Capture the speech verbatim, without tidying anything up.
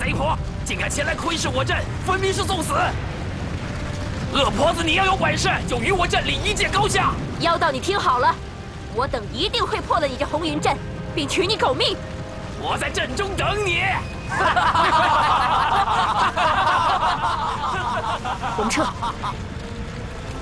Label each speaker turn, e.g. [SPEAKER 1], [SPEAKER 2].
[SPEAKER 1] 离谱，竟敢前来窥视我阵，分明是送死！恶婆子，你要有本事，就与我阵里一决高下！
[SPEAKER 2] 妖道，你听好了，我等一定会破了你这红云阵，并取你狗命！
[SPEAKER 1] 我在阵中等你。
[SPEAKER 2] 我们撤。